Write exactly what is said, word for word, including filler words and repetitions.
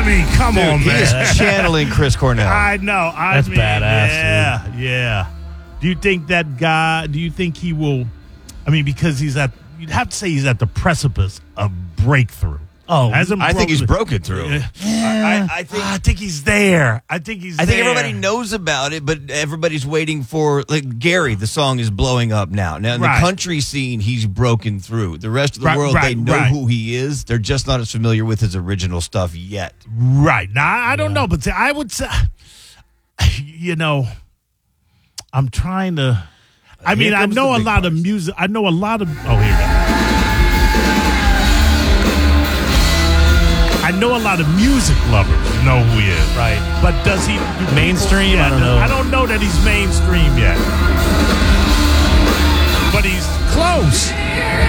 mean, come Dude, on, he man. is channeling Chris Cornell. I know. I That's mean, badass, Yeah, dude. yeah. Do you think that guy? Do you think he will? I mean, because he's at. You'd have to say he's at the precipice of breakthrough. Oh, Hasn't I think he's broken- broken through. Yeah. I, I, I think. I think he's there. I think he's. I think there. everybody knows about it, but everybody's waiting for like Gary. The song is blowing up now. Now in Right. the country scene, he's broken through. The rest of the Right, world, right, they know right. who he is. They're just not as familiar with his original stuff yet. Right now, I don't know, but I would say, you know, I'm trying to. I Here mean, I comes know the a big lot of parts. music. I know a lot of. Oh, here. we go. I know a lot of music lovers know who he is. Right. But does he do Mainstream? people- I don't does- know. I don't know that he's mainstream yet. But he's close.